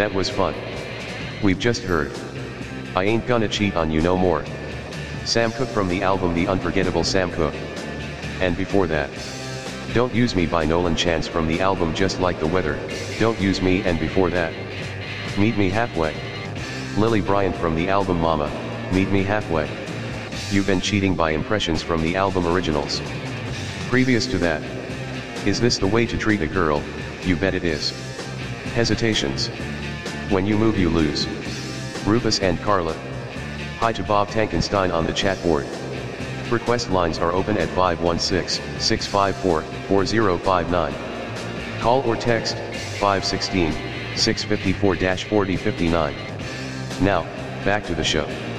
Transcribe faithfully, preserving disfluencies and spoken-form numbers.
That was fun. We've just heard I Ain't Gonna Cheat on You No More. Sam Cooke from the album The Unforgettable Sam Cooke. And before that, Don't Use Me by Nolan Chance from the album Just Like the Weather, Don't Use Me, and before that, Meet Me Halfway. Lily Bryant from the album Mama, Meet Me Halfway. You've Been Cheating by Impressions from the album Originals. Previous to that, Is This the Way to Treat a Girl? You Bet It Is. Hesitations. When You Move You Lose. Rufus and Carla. Hi to Bob Tankenstein on the chat board. Request lines are open at five one six, six five four, four zero five nine. Call or text, five one six, six five four, four zero five nine. Now, back to the show.